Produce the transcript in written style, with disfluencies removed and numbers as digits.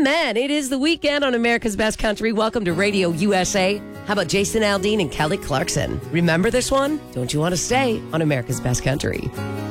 Amen. It is the weekend on America's Best Country. Welcome to Radio USA. How about Jason Aldean and Kelly Clarkson? Remember this one? Don't you want to stay on America's Best Country?